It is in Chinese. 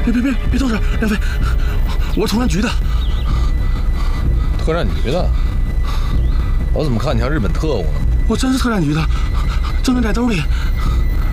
别动手，梁飞，我是特战局的。 特战局的？我怎么看你像日本特务呢？ 我真是特战局的，证件在兜里。